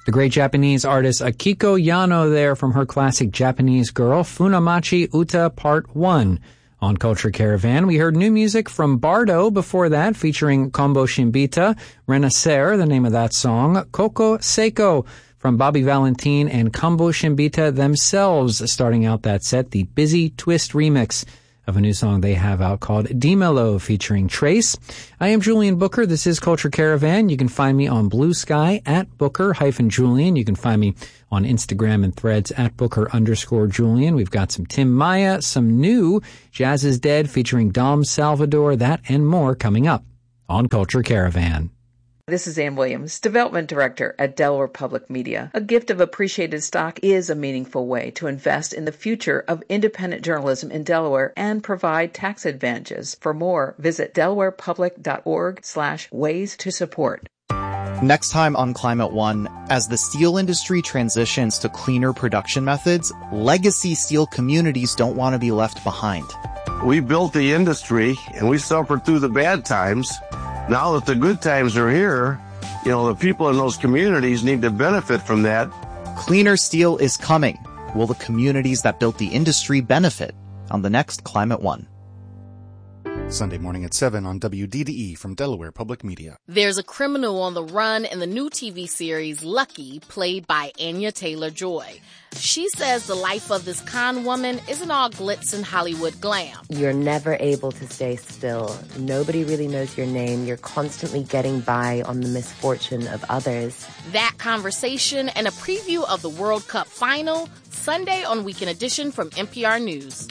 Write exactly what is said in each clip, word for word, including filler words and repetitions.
The great Japanese artist Akiko Yano there from her classic Japanese Girl, Funamachi Uta Part one. On Culture Caravan, we heard new music from Bardo before that, featuring Kombo Shimbita, Renacer, the name of that song, Coco Seiko, from Bobby Valentin and Kombo Shimbita themselves, starting out that set, the Busy Twist remix of a new song they have out called Dimelo, featuring Trace. I am Julian Booker. This is Culture Caravan. You can find me on Blue Sky at Booker-Julian. You can find me on Instagram and Threads at Booker underscore Julian. We've got some Tim Maya, some new Jazz is Dead featuring Dom Salvador, that and more coming up on Culture Caravan. This is Ann Williams, Development Director at Delaware Public Media. A gift of appreciated stock is a meaningful way to invest in the future of independent journalism in Delaware and provide tax advantages. For more, visit delawarepublic.org slash ways to support. Next time on Climate One, as the steel industry transitions to cleaner production methods, legacy steel communities don't want to be left behind. We built the industry and we suffered through the bad times. Now that the good times are here, you know, the people in those communities need to benefit from that. Cleaner steel is coming. Will the communities that built the industry benefit? On the next Climate One. Sunday morning at seven on W D D E from Delaware Public Media. There's a criminal on the run in the new T V series Lucky, played by Anya Taylor-Joy. She says the life of this con woman isn't all glitz and Hollywood glam. You're never able to stay still. Nobody really knows your name. You're constantly getting by on the misfortune of others. That conversation and a preview of the World Cup final, Sunday on Weekend Edition from N P R News.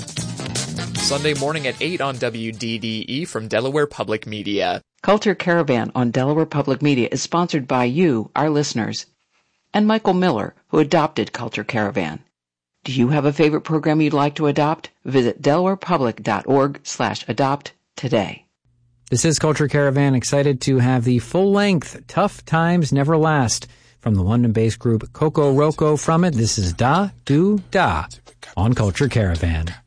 Sunday morning at eight on W D D E from Delaware Public Media. Culture Caravan on Delaware Public Media is sponsored by you, our listeners, and Michael Miller, who adopted Culture Caravan. Do you have a favorite program you'd like to adopt? Visit delawarepublic.org slash adopt today. This is Culture Caravan, excited to have the full-length Tough Times Never Last from the London-based group Coco Roco from it. This is Da Do Da on Culture Caravan.